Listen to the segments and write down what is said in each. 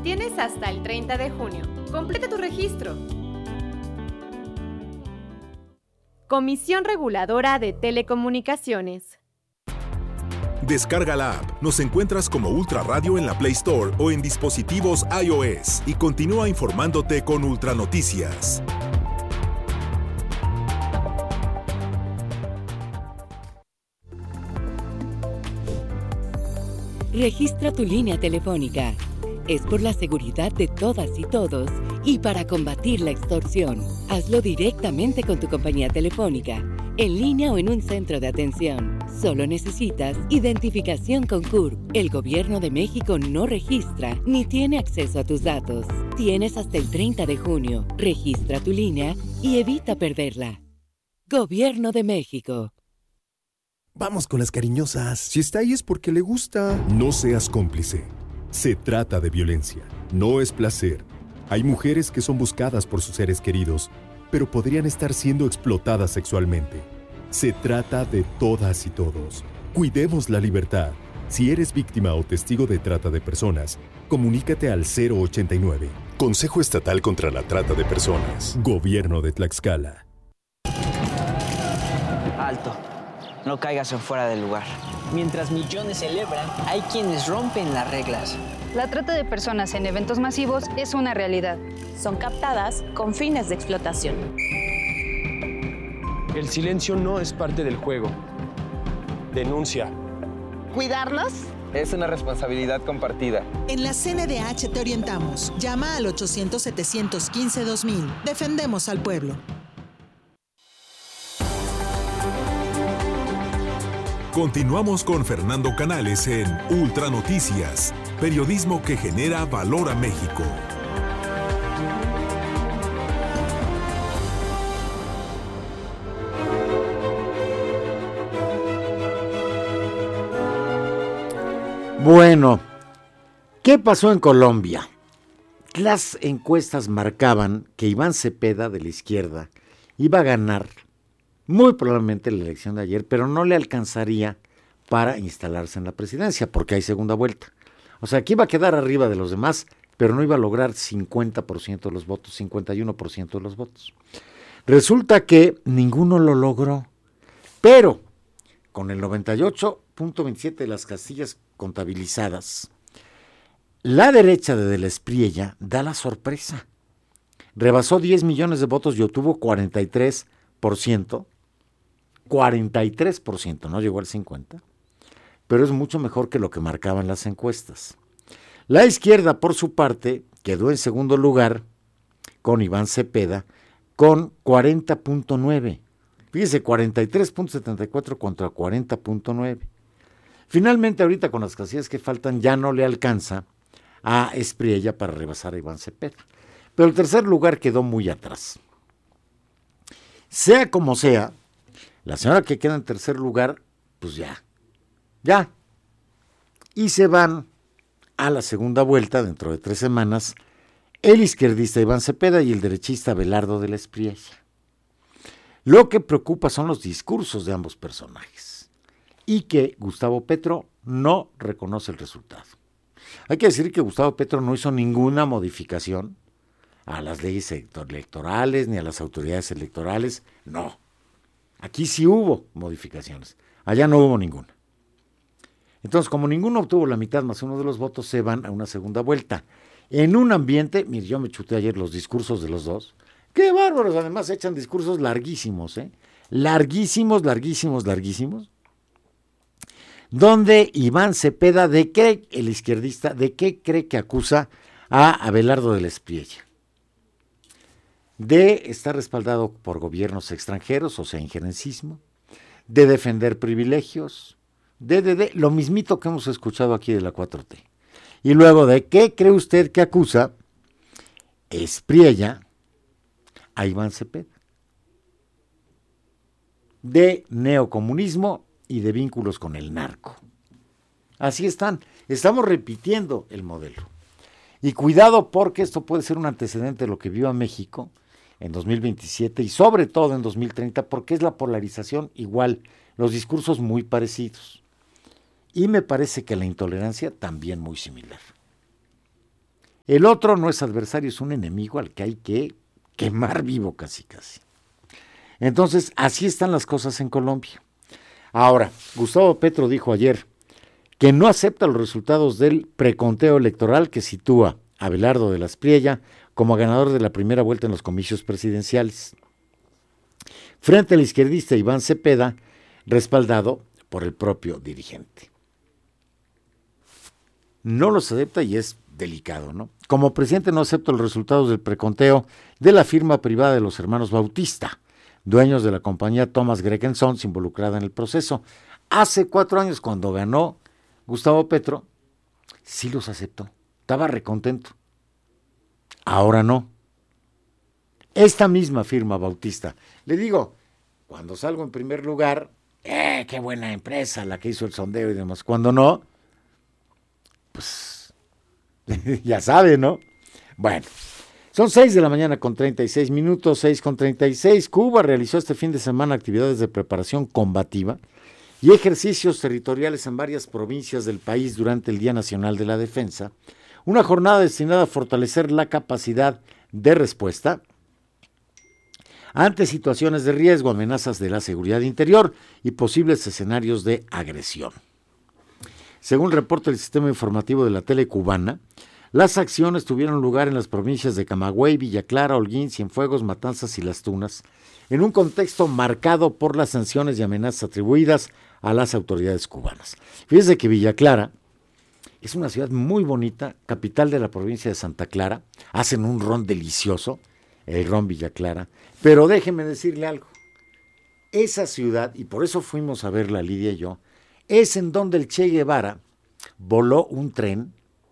Tienes hasta el 30 de junio. Completa tu registro. Comisión Reguladora de Telecomunicaciones. Descarga la app. Nos encuentras como Ultra Radio en la Play Store o en dispositivos iOS y continúa informándote con Ultra Noticias. Registra tu línea telefónica. Es por la seguridad de todas y todos y para combatir la extorsión. Hazlo directamente con tu compañía telefónica, en línea o en un centro de atención. Solo necesitas identificación con CURP. El Gobierno de México no registra ni tiene acceso a tus datos. Tienes hasta el 30 de junio. Registra tu línea y evita perderla. Gobierno de México. Vamos con las cariñosas. Si está ahí es porque le gusta. No seas cómplice. Se trata de violencia. No es placer. Hay mujeres que son buscadas por sus seres queridos, pero podrían estar siendo explotadas sexualmente. Se trata de todas y todos. Cuidemos la libertad. Si eres víctima o testigo de trata de personas, comunícate al 089. Consejo Estatal contra la Trata de Personas. Gobierno de Tlaxcala. Alto. No caigas en fuera del lugar. Mientras millones celebran, hay quienes rompen las reglas. La trata de personas en eventos masivos es una realidad. Son captadas con fines de explotación. El silencio no es parte del juego. Denuncia. ¿Cuidarnos? Es una responsabilidad compartida. En la CNDH te orientamos. Llama al 800-715-2000. Defendemos al pueblo. Continuamos con Fernando Canales en Ultra Noticias, periodismo que genera valor a México. Bueno, ¿qué pasó en Colombia? Las encuestas marcaban que Iván Cepeda, de la izquierda, iba a ganar muy probablemente la elección de ayer, pero no le alcanzaría para instalarse en la presidencia, porque hay segunda vuelta. O sea, que iba a quedar arriba de los demás, pero no iba a lograr 50% de los votos, 51% de los votos. Resulta que ninguno lo logró, pero con el 98.27 de las casillas contabilizadas, la derecha de la Espriella da la sorpresa. Rebasó 10 millones de votos y obtuvo 43%, no llegó al 50%, pero es mucho mejor que lo que marcaban las encuestas. La izquierda, por su parte, quedó en segundo lugar con Iván Cepeda con 40.9%. Fíjese, 43.74 contra 40.9. Finalmente, ahorita con las casillas que faltan, ya no le alcanza a Espriella para rebasar a Iván Cepeda. Pero el tercer lugar quedó muy atrás. Sea como sea, la señora que queda en tercer lugar, pues ya. Y se van a la segunda vuelta dentro de 3 semanas el izquierdista Iván Cepeda y el derechista Abelardo de la Espriella. Lo que preocupa son los discursos de ambos personajes y que Gustavo Petro no reconoce el resultado. Hay que decir que Gustavo Petro no hizo ninguna modificación a las leyes electorales ni a las autoridades electorales, no. Aquí sí hubo modificaciones, allá no hubo ninguna. Entonces, como ninguno obtuvo la mitad más uno de los votos, se van a una segunda vuelta. En un ambiente, mire, yo me chuté ayer los discursos de los dos. ¡Qué bárbaros! Además echan discursos larguísimos, larguísimos, donde Iván Cepeda, el izquierdista, ¿de qué cree que acusa a Abelardo de la Espriella? De estar respaldado por gobiernos extranjeros, o sea, injerencismo, de defender privilegios, de lo mismito que hemos escuchado aquí de la 4T. Y luego, ¿de qué cree usted que acusa Espriella a Iván Cepeda? De neocomunismo y de vínculos con el narco. Así estamos repitiendo el modelo. Y cuidado, porque esto puede ser un antecedente de lo que viva México en 2027 y sobre todo en 2030, porque es la polarización igual, los discursos muy parecidos. Y me parece que la intolerancia también muy similar. El otro no es adversario, es un enemigo al que hay que quemar vivo casi. Entonces, así están las cosas en Colombia. Ahora, Gustavo Petro dijo ayer que no acepta los resultados del preconteo electoral que sitúa a Abelardo de la Espriella como ganador de la primera vuelta en los comicios presidenciales, frente al izquierdista Iván Cepeda, respaldado por el propio dirigente. No los acepta y es delicado, ¿no? Como presidente no acepto los resultados del preconteo de la firma privada de los hermanos Bautista, dueños de la compañía Thomas Gregg & Sons, involucrada en el proceso. Hace 4 años, cuando ganó Gustavo Petro, sí los aceptó, estaba recontento. Ahora no. Esta misma firma Bautista, le digo, cuando salgo en primer lugar, qué buena empresa la que hizo el sondeo y demás. Cuando no, pues ya sabe, ¿no? Bueno, son 6:36 a.m, 6:36. Cuba realizó este fin de semana actividades de preparación combativa y ejercicios territoriales en varias provincias del país durante el Día Nacional de la Defensa, una jornada destinada a fortalecer la capacidad de respuesta ante situaciones de riesgo, amenazas de la seguridad interior y posibles escenarios de agresión. Según el reporte del sistema informativo de la tele cubana, las acciones tuvieron lugar en las provincias de Camagüey, Villa Clara, Holguín, Cienfuegos, Matanzas y Las Tunas, en un contexto marcado por las sanciones y amenazas atribuidas a las autoridades cubanas. Fíjense que Villa Clara es una ciudad muy bonita, capital de la provincia de Santa Clara, hacen un ron delicioso, el ron Villa Clara, pero déjeme decirle algo, esa ciudad, y por eso fuimos a verla Lidia y yo, es en donde el Che Guevara voló un tren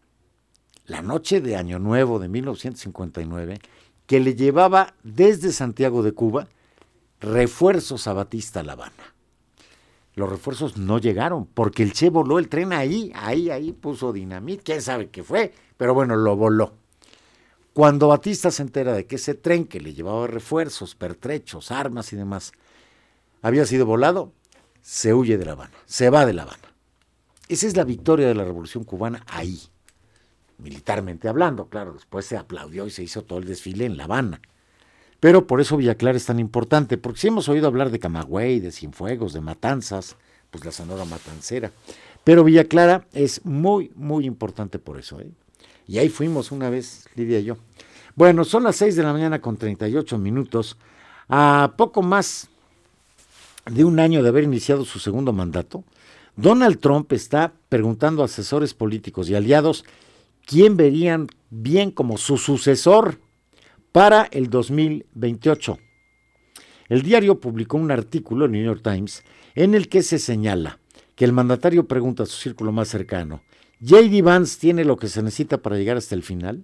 la noche de Año Nuevo de 1959 que le llevaba desde Santiago de Cuba refuerzos a Batista La Habana. Los refuerzos no llegaron porque el Che voló el tren ahí puso dinamita, quién sabe qué fue, pero bueno, lo voló. Cuando Batista se entera de que ese tren que le llevaba refuerzos, pertrechos, armas y demás había sido volado, se huye de La Habana, se va de La Habana. Esa es la victoria de la Revolución Cubana ahí, militarmente hablando, claro, después se aplaudió y se hizo todo el desfile en La Habana. Pero por eso Villa Clara es tan importante, porque si hemos oído hablar de Camagüey, de Cienfuegos, de Matanzas, pues la Sonora Matancera, pero Villa Clara es muy, muy importante por eso, ¿eh? Y ahí fuimos una vez, Lidia y yo. Bueno, son las 6:38 a.m, a poco más de un año de haber iniciado su segundo mandato. Donald Trump está preguntando a asesores políticos y aliados quién verían bien como su sucesor para el 2028. El diario publicó un artículo, el New York Times, en el que se señala que el mandatario pregunta a su círculo más cercano, ¿J.D. Vance tiene lo que se necesita para llegar hasta el final?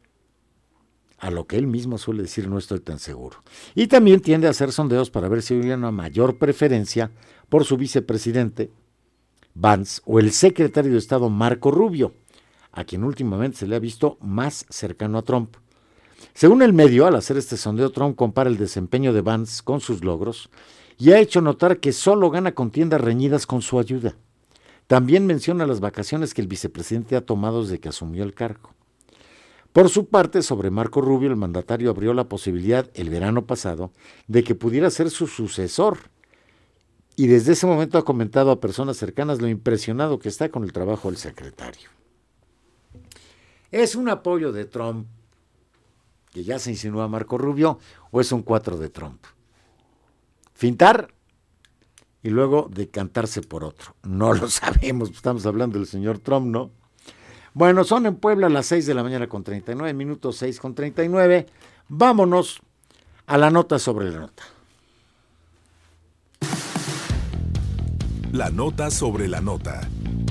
A lo que él mismo suele decir, no estoy tan seguro. Y también tiende a hacer sondeos para ver si hubiera una mayor preferencia por su vicepresidente, Vance, o el secretario de Estado, Marco Rubio, a quien últimamente se le ha visto más cercano a Trump. Según el medio, al hacer este sondeo, Trump compara el desempeño de Vance con sus logros y ha hecho notar que solo gana contiendas reñidas con su ayuda. También menciona las vacaciones que el vicepresidente ha tomado desde que asumió el cargo. Por su parte, sobre Marco Rubio, el mandatario abrió la posibilidad el verano pasado de que pudiera ser su sucesor. Y desde ese momento ha comentado a personas cercanas lo impresionado que está con el trabajo del secretario. ¿Es un apoyo de Trump que ya se insinúa a Marco Rubio o es un 4 de Trump? ¿Fintar? Y luego decantarse por otro. No lo sabemos, estamos hablando del señor Trump, ¿no? Bueno, son en Puebla las 6:39 a.m, 6:39. Vámonos a la nota sobre la nota. La nota sobre la nota.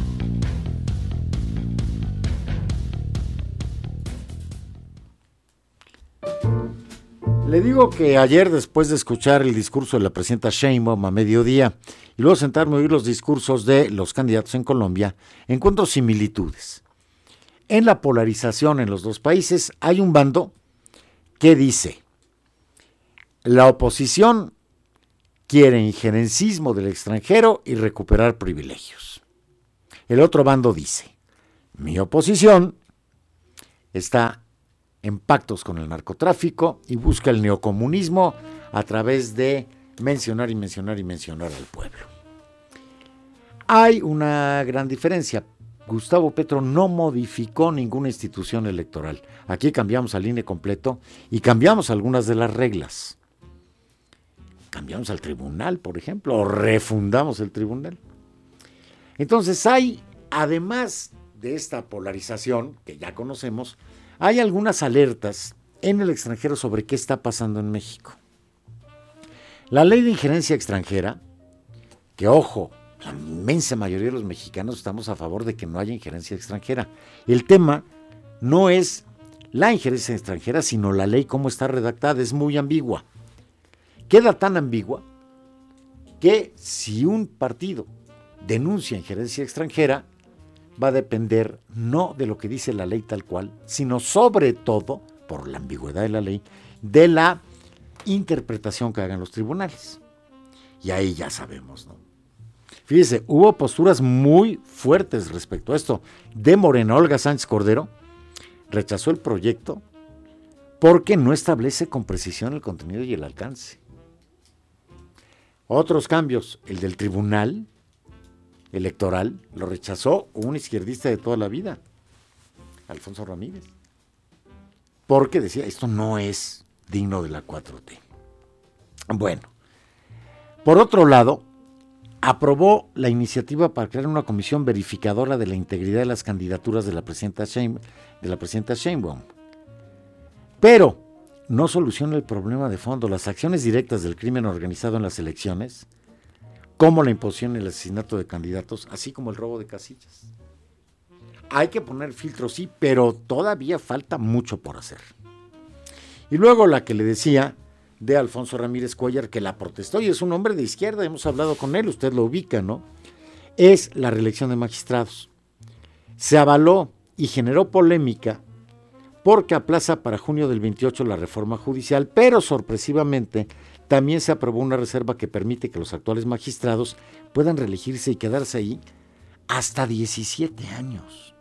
Le digo que ayer, después de escuchar el discurso de la presidenta Sheinbaum a mediodía y luego sentarme a oír los discursos de los candidatos en Colombia, encuentro similitudes. En la polarización en los dos países hay un bando que dice: la oposición quiere injerencismo del extranjero y recuperar privilegios. El otro bando dice: mi oposición está en pactos con el narcotráfico y busca el neocomunismo a través de mencionar y mencionar y mencionar al pueblo. Hay una gran diferencia. Gustavo Petro no modificó ninguna institución electoral. Aquí cambiamos al INE completo y cambiamos algunas de las reglas. Cambiamos al tribunal, por ejemplo, o refundamos el tribunal. Entonces hay, además de esta polarización que ya conocemos, hay algunas alertas en el extranjero sobre qué está pasando en México. La ley de injerencia extranjera, que ojo, la inmensa mayoría de los mexicanos estamos a favor de que no haya injerencia extranjera. El tema no es la injerencia extranjera, sino la ley cómo está redactada, es muy ambigua. Queda tan ambigua que si un partido denuncia injerencia extranjera, va a depender no de lo que dice la ley tal cual, sino sobre todo, por la ambigüedad de la ley, de la interpretación que hagan los tribunales. Y ahí ya sabemos, ¿no? Fíjese, hubo posturas muy fuertes respecto a esto. De Morena, Olga Sánchez Cordero rechazó el proyecto porque no establece con precisión el contenido y el alcance. Otros cambios, el del tribunal electoral, lo rechazó un izquierdista de toda la vida, Alfonso Ramírez, porque decía, esto no es digno de la 4T. Bueno, por otro lado, aprobó la iniciativa para crear una comisión verificadora de la integridad de las candidaturas de la presidenta Sheinbaum. Pero no soluciona el problema de fondo. Las acciones directas del crimen organizado en las elecciones, como la imposición y el asesinato de candidatos, así como el robo de casillas. Hay que poner filtros, sí, pero todavía falta mucho por hacer. Y luego la que le decía de Alfonso Ramírez Cuéllar, que la protestó, y es un hombre de izquierda, hemos hablado con él, usted lo ubica, ¿no? Es la reelección de magistrados. Se avaló y generó polémica porque aplaza para junio del 28 la reforma judicial, pero sorpresivamente también se aprobó una reserva que permite que los actuales magistrados puedan reelegirse y quedarse ahí hasta 17 años.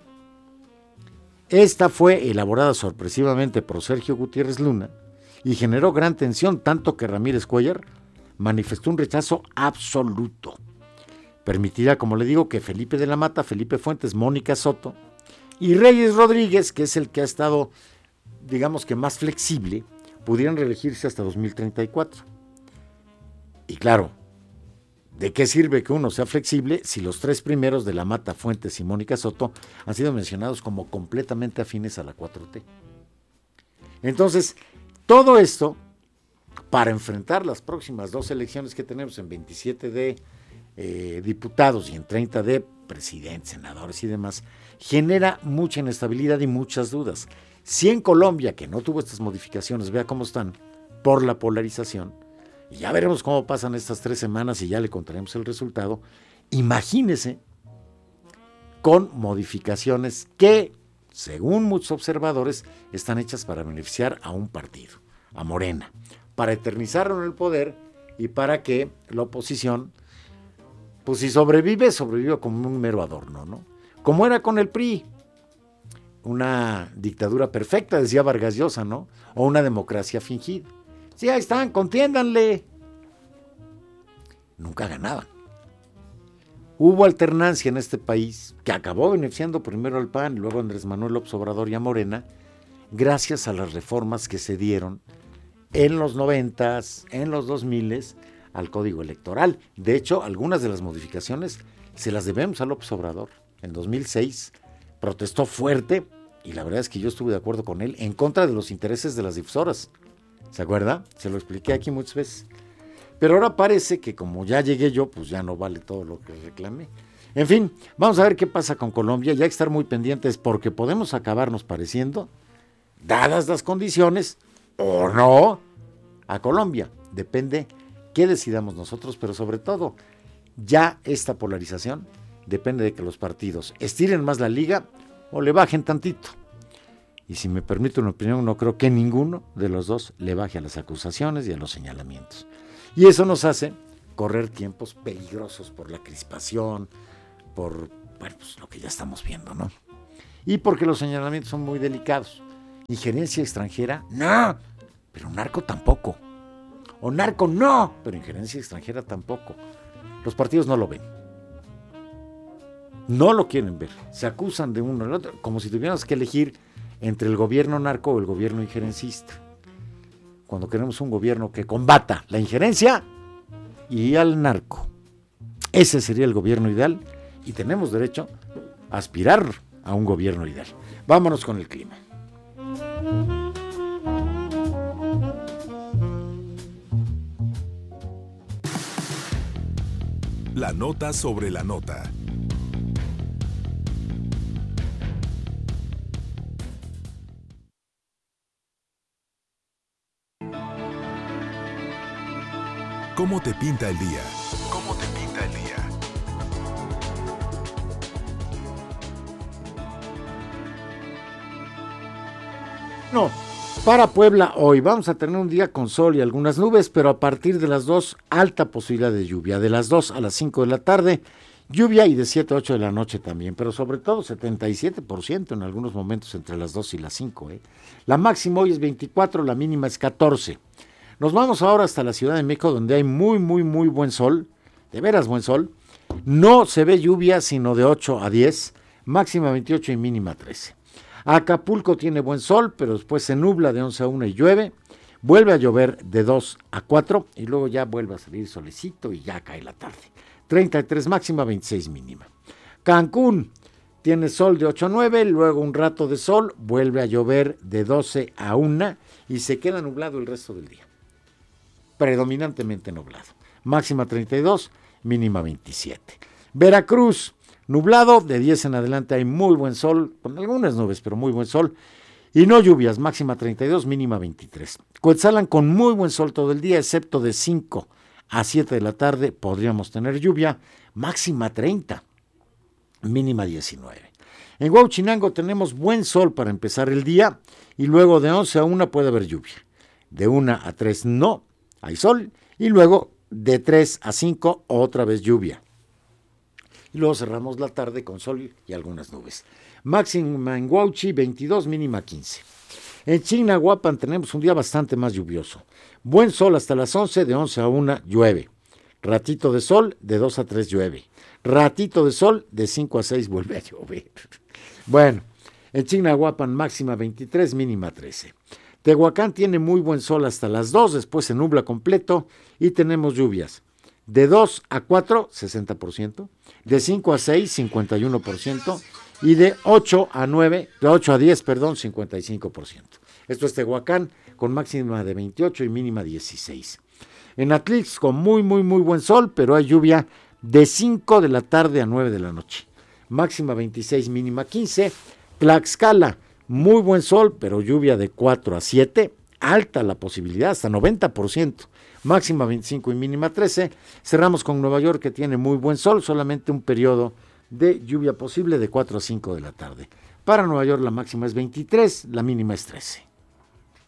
Esta fue elaborada sorpresivamente por Sergio Gutiérrez Luna y generó gran tensión, tanto que Ramírez Cuéllar manifestó un rechazo absoluto. Permitirá, como le digo, que Felipe de la Mata, Felipe Fuentes, Mónica Soto y Reyes Rodríguez, que es el que ha estado, digamos que más flexible, pudieran reelegirse hasta 2034. Y claro, ¿de qué sirve que uno sea flexible si los tres primeros de la Mata, Fuentes y Mónica Soto han sido mencionados como completamente afines a la 4T? Entonces, todo esto, para enfrentar las próximas dos elecciones que tenemos en 27 de diputados y en 30 de presidentes, senadores y demás, genera mucha inestabilidad y muchas dudas. Si en Colombia, que no tuvo estas modificaciones, vea cómo están, por la polarización, y ya veremos cómo pasan estas 3 semanas y ya le contaremos el resultado, imagínese con modificaciones que, según muchos observadores, están hechas para beneficiar a un partido, a Morena, para eternizarlo en el poder y para que la oposición, pues si sobrevive como un mero adorno, ¿no? Como era con el PRI, una dictadura perfecta, decía Vargas Llosa, ¿no? O una democracia fingida. Sí, ahí están, contiéndanle. Nunca ganaban. Hubo alternancia en este país que acabó beneficiando primero al PAN y luego a Andrés Manuel López Obrador y a Morena, gracias a las reformas que se dieron en los 90s, en los 2000s, al Código Electoral. De hecho, algunas de las modificaciones se las debemos a López Obrador. En 2006 protestó fuerte, y la verdad es que yo estuve de acuerdo con él, en contra de los intereses de las difusoras. ¿Se acuerda? Se lo expliqué aquí muchas veces. Pero ahora parece que como ya llegué yo, pues ya no vale todo lo que reclamé. En fin, vamos a ver qué pasa con Colombia. Ya hay que estar muy pendientes porque podemos acabarnos pareciendo, dadas las condiciones, o no, a Colombia. Depende qué decidamos nosotros, pero sobre todo, ya esta polarización depende de que los partidos estiren más la liga o le bajen tantito. Y si me permite una opinión, no creo que ninguno de los dos le baje a las acusaciones y a los señalamientos. Y eso nos hace correr tiempos peligrosos por la crispación, por pues, lo que ya estamos viendo, ¿no? y porque los señalamientos son muy delicados. Injerencia extranjera, no, pero narco tampoco. O narco no, pero injerencia extranjera tampoco. Los partidos no lo ven. No lo quieren ver. Se acusan de uno al otro, como si tuviéramos que elegir entre el gobierno narco o el gobierno injerencista. Cuando queremos un gobierno que combata la injerencia y al narco. Ese sería el gobierno ideal y tenemos derecho a aspirar a un gobierno ideal. Vámonos con el clima. La nota sobre la nota. ¿Cómo te pinta el día? ¿Cómo te pinta el día? No, para Puebla hoy vamos a tener un día con sol y algunas nubes, pero a partir de las 2, alta posibilidad de lluvia. De las 2 a las 5 de la tarde, lluvia y de 7 a 8 de la noche también, pero sobre todo 77% en algunos momentos entre las 2 y las 5. La máxima hoy es 24, la mínima es 14. Nos vamos ahora hasta la Ciudad de México, donde hay muy buen sol, de veras buen sol. No se ve lluvia, sino de 8 a 10, máxima 28 y mínima 13. Acapulco tiene buen sol, pero después se nubla de 11 a 1 y llueve. Vuelve a llover de 2 a 4 y luego ya vuelve a salir solecito y ya cae la tarde. 33 máxima, 26 mínima. Cancún tiene sol de 8 a 9, luego un rato de sol, vuelve a llover de 12 a 1 y se queda nublado el resto del día. Predominantemente nublado. Máxima 32, mínima 27. Veracruz, nublado, de 10 en adelante hay muy buen sol, con algunas nubes, pero muy buen sol. Y no lluvias, máxima 32, mínima 23. Cuetzalan con muy buen sol todo el día, excepto de 5 a 7 de la tarde podríamos tener lluvia, máxima 30, mínima 19. En Huauchinango tenemos buen sol para empezar el día y luego de 11 a 1 puede haber lluvia. De 1 a 3 no, hay sol y luego de 3 a 5 otra vez lluvia. Y luego cerramos la tarde con sol y algunas nubes. Máxima en Huauchi 22, mínima 15. En Chignahuapan tenemos un día bastante más lluvioso. Buen sol hasta las 11, de 11 a 1 llueve. Ratito de sol, de 2 a 3 llueve. Ratito de sol, de 5 a 6 vuelve a llover. Bueno, en Chignahuapan máxima 23, mínima 13. Tehuacán tiene muy buen sol hasta las 2, después se nubla completo y tenemos lluvias. De 2 a 4, 60%, de 5 a 6, 51%, y de 8 a 10, 55%. Esto es Tehuacán, con máxima de 28 y mínima 16. En Atlixco, muy buen sol, pero hay lluvia de 5 de la tarde a 9 de la noche. Máxima 26, mínima 15. Tlaxcala, muy buen sol, pero lluvia de 4 a 7. Alta la posibilidad, hasta 90%. Máxima 25 y mínima 13. Cerramos con Nueva York, que tiene muy buen sol, solamente un periodo de lluvia posible de 4 a 5 de la tarde. Para Nueva York la máxima es 23, la mínima es 13.